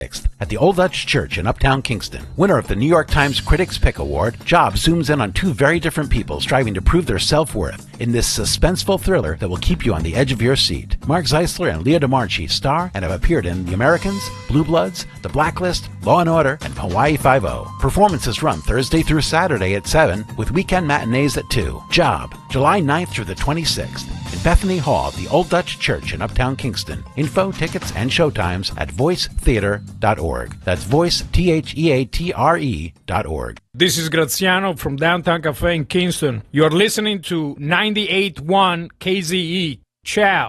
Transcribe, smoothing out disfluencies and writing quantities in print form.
at the Old Dutch Church in Uptown Kingston. Winner of the New York Times Critics' Pick Award, Job zooms in on two very different people striving to prove their self-worth in this suspenseful thriller that will keep you on the edge of your seat. Mark Zeisler and Leah DeMarchi star and have appeared in The Americans, Blue Bloods, The Blacklist, Law & Order, and Hawaii Five-0. Performances run Thursday through Saturday at 7 with weekend matinees at 2. Job, July 9th through the 26th in Bethany Hall at the Old Dutch Church in Uptown Kingston. Info, tickets, and showtimes at voicetheatre.org. That's voice, THEATRE.org. This is Graziano from Downtown Cafe in Kingston. You're listening to 98.1 KZE. Ciao.